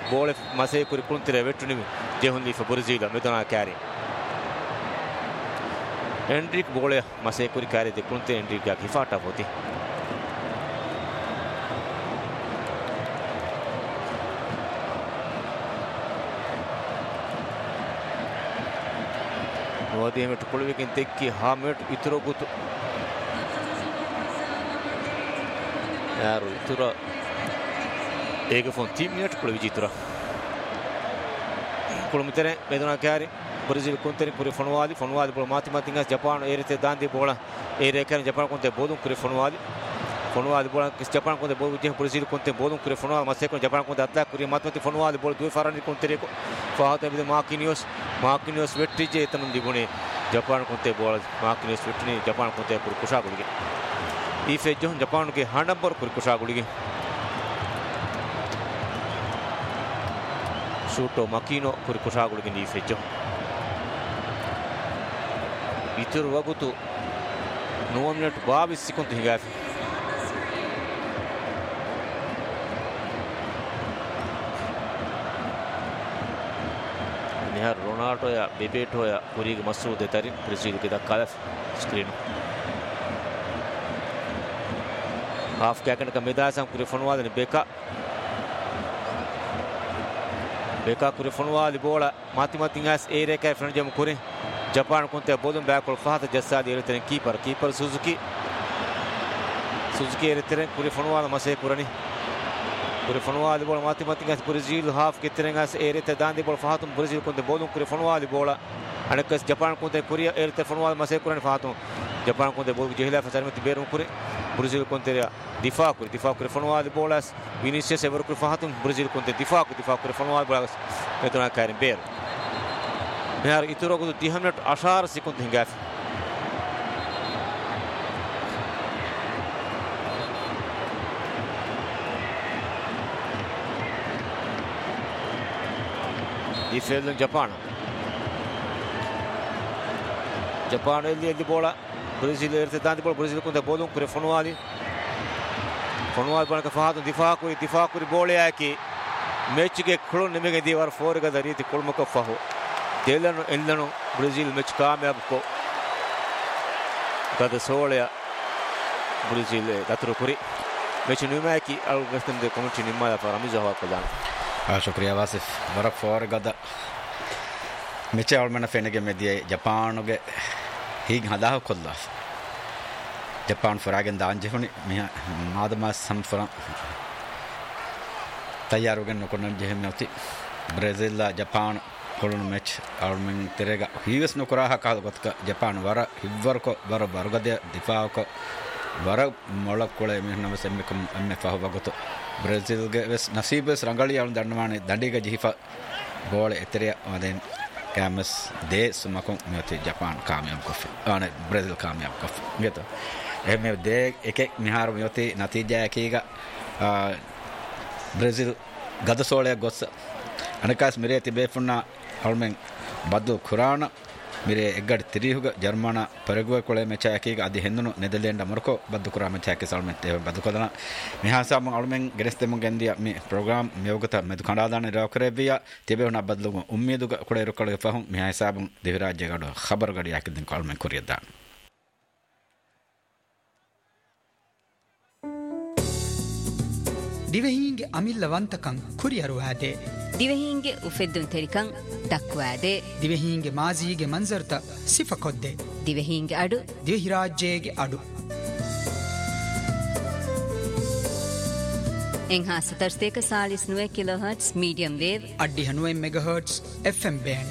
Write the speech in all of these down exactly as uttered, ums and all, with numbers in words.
ಬೋಳೆ ಮಸೆ ಕುರಿ ಕುಂತಿರೆ ವೆಟ್ಟು ನಿಮಿ ಜೆಹುಂದಿ ಫ ಬುರ್ಜಿಲ ಮೆದನಾ ಕ್ಯಾರಿ ಎಂಡ್ರಿಕ್ ಬೋಳೆ ಮಸೆ ಕುರಿ ಕ್ಯಾರಿ ದೆ ಕುಂತೆ ಎಂಡ್ರಿಕ್ ಯಾ ಹಿಫಾಟಾ ಹೋತಿ ನೋದಿ ಮೆಟ್ಟು ಕುಳುವಿಗಿಂತ ತೆಕ್ಕಿ ಹಾ ಮೆಟ್ಟು ಇತರೋ ಗೊತ್ತು ಯಾರು ಇತರ ಈಗ phone team minute ಕುಳುವಿ ಜಿತರ ಕುಳುಮಿತರೆ ಮೆದನಾ carry Brazil ಕುಂತರಿ ಕುರಿ ಫೊಣವಾದಿ ಫೊಣವಾದಿ ಬೋಳ ಮಾತಿ ಮಾತಿಂಗ ಜಪಾನ್ ಏ ರೀತಿ ದಾಂದಿ ಬೋಳ ಏ ರೇಖೆ ಜಪಾನ್ ಕುಂತೆ ಬೋದು ಕುರಿ ಫೊಣವಾದಿ ಫೊಣವಾದಿ ಬೋಳ ಜಪಾನ್ ಕುಂತೆ ಬೋದು ವಿಜಯ ಬ್ರೆಜಿಲ್ ಕುಂತೆ ಬೋದು ಕುರಿ ಫೊಣವಾದಿ ಮಸೆ ಕುಂತೆ ಜಪಾನ್ ಕುಂತೆ ಅತ್ತಾ ಕುರಿ ಮಾತಿ ಮಾತಿ ಫೊಣವಾದಿ ಬೋಳ ದ್ವಿ ಫಾರಾನಿ ಕುಂತರಿ ಫಾಹತ ಬಿದೆ ಮಾಕಿನಿಯೋಸ್ ಮಾಕಿನಿಯೋಸ್ ವೆಟ್ಟಿಜೆ ತನಂದಿ ಗುಣೆ ಜಪಾನ್ ಕುಂತೆ ಬೋಳ ಮಾಕಿನಿಯೋಸ್ ವೆಟ್ಟಿನಿ ಜಪಾನ್ ಕುಂತೆ ಕುರಿ ಕುಶಾಗುಳಿಗೆ ಈ ಫೆಜ್ಜು ಜಪಾನ್ಗೆ ಹಣಂಬರ್ ಕುರಿ ಕುಶಾಗುಳಿಗೆ ಶೂಟೋ ಮಕೀನೋ ಕುರಿ ಕುಶಾಗುಳಿಗೆ ಈ ಫೆಜ್ಜು ಇತರು ವಗುತು ನೂರು ಮಿನಿಟ್ ಬಾವಿಸ್ ಸಿಕ್ಕಂತು ಹೀಗಾಗಿ निहार रोनाल्डो या बेबेटो या पूरी मसूद तरीन ब्राजील के दक्का स्क्रीन हाफ कैकन का मिदास हम कुरिफनवाद ने बेका बेका कुरिफनवाद बोला माती माती गैस एरे का फ्रंट जम कुरे जापान कुंते बोलम बैक और फाहत जस्सा दे रहे keeper keeper Suzuki Suzuki array तेरे कुरिफनवाद मसे कुरनी कुरिफनवाद बोला माती माती गैस ब्राजील हाफ के तेरे गैस एरे ते दांदी बोला फाहतुम ब्राजील कुंते बोलम कुरिफनवाद बोला अनकस जापान कुंते कुरिया एरे ते फनवाद मसे कुरनी फाहतुम जापान कुंते बोल जहिला फसर में बेरम कुरे ब्राजील कुंते दिफा कुरे दिफा कुरिफनवाद बोला विनीसियस एवर कुरे फाहतुम ब्राजील कुंते दिफा कुरे दिफा कुरिफनवाद बोला मेतना कारिम बेर यार इतरो को तीन मिनट अठारह सेकंड हिंगा डिफेंस जापान जापान ಇಲ್ಲಿ ಇಲ್ಲಿ ಬೋಳ ಬ್ರೆಜಿಲ್ ಇರ್ತೆ ದಾಂದಿ ಬೋಳ ಬ್ರೆಜಿಲ್ ಕುಂತ ಬೋಲು ಕುರೆ ಫೊಣವಾದಿ ಫೊಣವಾದಿ ಬಣಕ ಫಾದು ದಿಫಾ ಕುರಿ ದಿಫಾ ಕುರಿ ಬೋಳೆ ಹಾಕಿ ಮ್ಯಾಚ್ಗೆ ಖುಳು ನಿಮಗೆ ದೀವಾರ ಫೋರ್ ಗದ ರೀತಿ ಕುಳ್ಮಕ ಫಹು ದೇಲನು ಎಲ್ಲನು ಬ್ರೆಜಿಲ್ ಮ್ಯಾಚ್ ಕಾಮಯಾಬ್ ಕೋ ಗದ ಸೋಳೆಯ ಬ್ರೆಜಿಲ್ ಗತರು ಕುರಿ ಮ್ಯಾಚ್ ನಿಮಾಕಿ ಅಲ್ ಗಸ್ತಂದೆ ಕಮಿಟಿ ನಿಮ್ಮದ ಫರ ಮಿಜಾ ಹಾಕಲಾನ ಆ ಶುಕ್ರಿಯಾ ವಾಸಿಫ್ ಬರ ಫೋರ್ ಗದ ಮೆಚ್ಚೆ ಅವಳಮನ ಫೆನೆಗೆ ಮೆದಿಯೆ ಜಪಾನುಗೆ ಹೀಗೆ ಹದಾಹ ಕೊಲ್ಲ ಜಪಾನ್ ಫರಾಗೆಂದ ಅಂಜೆಹುನಿ ಮಿಹ ಮಾದಮ ಸಂಫರ ತಯಾರುಗೆನ್ನು ಕೊಂಡ ಜೆಹೆಮ್ನತಿ ಬ್ರೆಜಿಲ್ ಜಪಾನ್ ಕೊಳನು ಮ್ಯಾಚ್ ಅವಳಮನ್ ತೆರೆಗ ಹೀವಸ್ ನಕರಾಹ ಕಾದ ಗೊತ್ಕ ಜಪಾನ್ ವರ ಹಿವ್ವರ್ಕೊ ವರ ಬರ್ಗದೆ ದಿಫಾಕ ವರ ಮೊಳಕೊಳೆ ಮಿಹನಮ ಸೆಮ್ಮಿಕಂ ಅಮ್ಮೆ ಫಹವಗತು ಬ್ರೆಜಿಲ್ಗೆ ವೆಸ್ ನಸೀಬಸ್ ರಂಗಳಿ ಅವಳ ದಂಡಮಾನೆ ದಂಡಿಗ ಜಿಹಿಫ ಗೋಳೆ ಎತೆರೆಯ ಮದೆನ್ कैमस दे सुमकों में होते जापान कामयाब कफ आने ब्राज़ील कामयाब कफ ये तो ये में दे एक एक निहार में होते नतीजा है कि का ब्राज़ील गदसोले गोस अनेकास मेरे तिबेफुन्ना और में बद्दू खुराना मेरे एगड़ तिरीहुग जर्मना परगुए कोले में चाय की आदि हिंदुनो नेदरलैंड अमरको बद्दू खुरा में चाय के साल में ते बद्दू कोदना मिहासा मंग और में गृहस्थ मंग इंडिया में प्रोग्राम में होगता में दुकानदार ने रखरे बिया तेबे उना बदलू उम्मीद कोड़े रुकड़ फहम मिहासा मंग दिवराज जगड़ो खबर गड़ी आके दिन कॉल में कुरियदा ದಿವಹಿಂಗೆ ಅಮಿಲ್ಲವಂತಕಂ ಕುರಿಯರುವಾದೆ ದಿವಹಿಂಗೆ ಉಫೆದ್ದುಂ ತೆರಿಕಂ ದಕ್ವಾದೆ ದಿವಹಿಂಗೆ ಮಾಜಿಗೆ ಮಂಜರ್ತ ಸಿಫಕೊದ್ದೆ ದಿವಹಿಂಗೆ ಅಡು ದಿವಹಿರಾಜ್ಯಗೆ ಅಡು ಎಂಹಾ ಸತರ್ಸ್ತೇಕ ಸಾಲಿಸ್ ನುವೆ ಕಿಲೋಹರ್ಟ್ಸ್ ಮೀಡಿಯಂ ವೇವ್ ಅಡ್ಡಿ ಹನುವೆ ಮೆಗಾಹರ್ಟ್ಸ್ ಎಫ್ಎಂ ಬ್ಯಾಂಡ್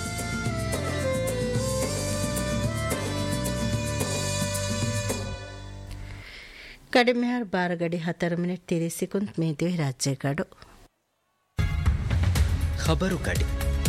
ಕಡಿಮೆ ಹಾರ್ ಬಾರಗಡಿ ಹತ್ತರ ಮಿನಿಟ್ ತಿರಿಸಿ ಸೆಕೆಂಡ್ ಮೇದಿವೆ ರಾಜ್ಯ ಗಡು ಖಬರು ಕಡಿ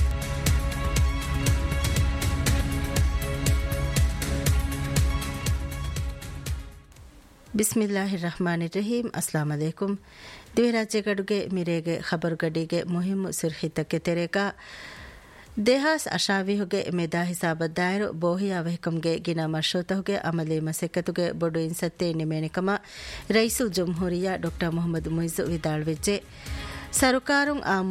ಬಿಸ್ಮಿಲ್ಲಾಹಿರ್ ರಹಮಾನಿರ್ ರಹೀಮ್ ಅಸ್ಲಾಂ ಅಲೈಕುಂ ದಿವೆ ರಾಜ್ಯ ಗಡುಗೆ ಮಿರೆಗೆ ಖಬರು ಗಡಿಗೆ ಮುಹಿಮ್ ಸಿರ್ಹಿತಕ್ಕೆ ತೆರೆಕ ದೇಹಾಸ್ ಅಶಾವಿಹುಗೆ ಮೇದಾ ಹಿಸಾಬತ್ ದಾಯರು ಬೋಹಿಯಾ ವೆಹಕಂಗೆ ಗಿನ ಮರ್ಷೋತಹುಗೆ ಅಮಲಿ ಮಸೆಕ್ಕತುಗೆ ಬೊಡು ಇನ್ಸತ್ತೆ ನಿಮೇನಿಕಮ ರೈಸು ಜುಮ್ಹೂರಿಯಾ ಡಾಕ್ಟರ್ ಮೊಹಮ್ಮದ್ ಮುಯಿಜ್ ವಿದಾಳ್ವೆಜ್ಜೆ ಸರುಕಾರುಂ ಆ